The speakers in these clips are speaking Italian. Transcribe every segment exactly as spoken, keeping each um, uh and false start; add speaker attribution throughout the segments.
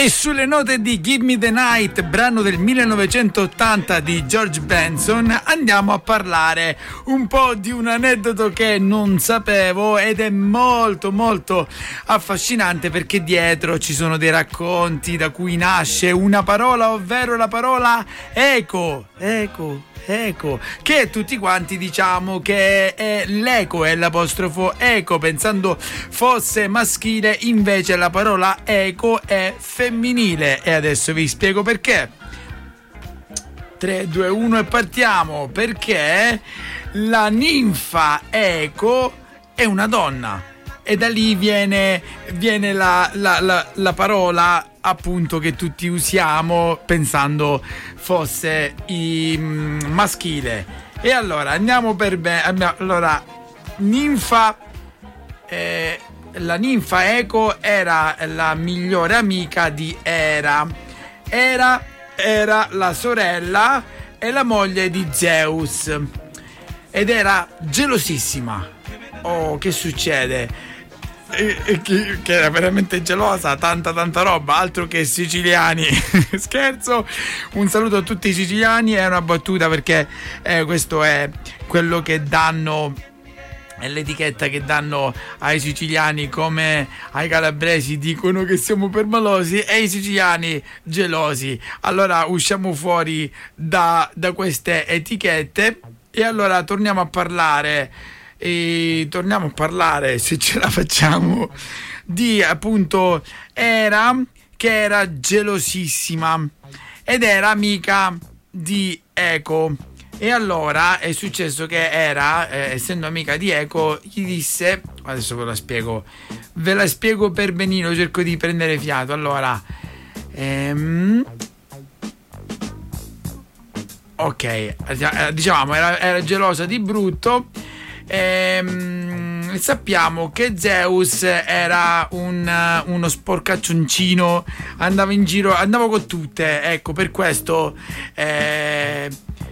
Speaker 1: E sulle note di Give Me the Night, brano del millenovecentottanta di George Benson, andiamo a parlare un po' di un aneddoto che non sapevo ed è molto molto affascinante, perché dietro ci sono dei racconti da cui nasce una parola, ovvero la parola eco, eco. Eco, che tutti quanti diciamo che è l'eco, è l'apostrofo eco, pensando fosse maschile, invece la parola eco è femminile, e adesso vi spiego perché. tre, due, uno e partiamo. Perché la ninfa eco è una donna, e da lì viene, viene la, la, la, la parola appunto che tutti usiamo pensando fosse i, mm, maschile. E allora andiamo per me. Allora, ninfa, eh, la ninfa eco era la migliore amica di Era. Era era la sorella e la moglie di Zeus, ed era gelosissima. Oh, che succede? Che era veramente gelosa, tanta tanta roba, altro che siciliani. Scherzo, un saluto a tutti i siciliani, è una battuta, perché eh, questo è quello che danno, è l'etichetta che danno ai siciliani, come ai calabresi dicono che siamo permalosi e i siciliani gelosi. Allora usciamo fuori da, da queste etichette, e allora torniamo a parlare E torniamo a parlare, se ce la facciamo, di appunto Era, che era gelosissima ed era amica di Eco. E allora è successo che Era, eh, essendo amica di Eco, gli disse, adesso ve la spiego, ve la spiego per benino, cerco di prendere fiato. Allora, ehm, ok, diciamo era, era gelosa di brutto. Ehm, sappiamo che Zeus era un, uno sporcaccioncino, andava in giro, andava con tutte, ecco, per questo eh...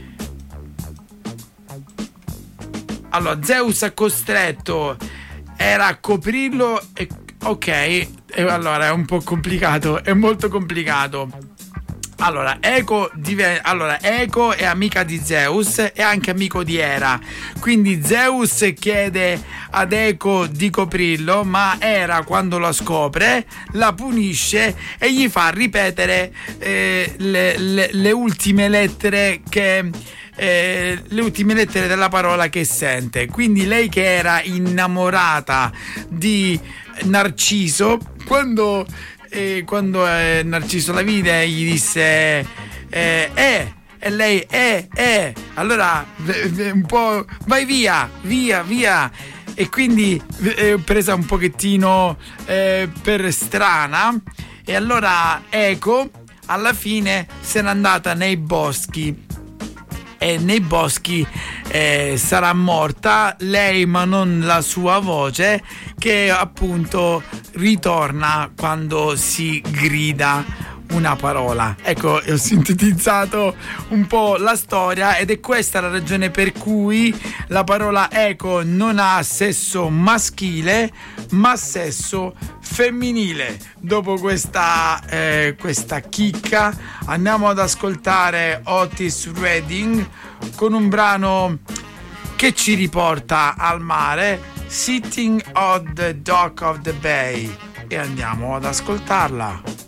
Speaker 1: allora Zeus ha costretto Era a coprirlo e... ok, e allora è un po' complicato, è molto complicato. Allora Eco, div- allora, Eco è amica di Zeus e anche amico di Era, quindi Zeus chiede ad Eco di coprirlo, ma Era, quando la scopre, la punisce e gli fa ripetere eh, le, le, le ultime lettere che eh, le ultime lettere della parola che sente. Quindi lei, che era innamorata di Narciso, quando E quando eh, Narciso la vide, gli disse eh, eh e lei eh eh allora un po' vai via via via e quindi eh, presa un pochettino eh, per strana, e allora Eco alla fine se n'è andata nei boschi, e nei boschi eh, sarà morta lei, ma non la sua voce, che appunto ritorna quando si grida una parola. Ecco, ho sintetizzato un po' la storia, ed è questa la ragione per cui la parola eco non ha sesso maschile ma sesso femminile. Dopo questa eh, questa chicca andiamo ad ascoltare Otis Redding con un brano che ci riporta al mare, Sitting on the Dock of the Bay, e andiamo ad ascoltarla.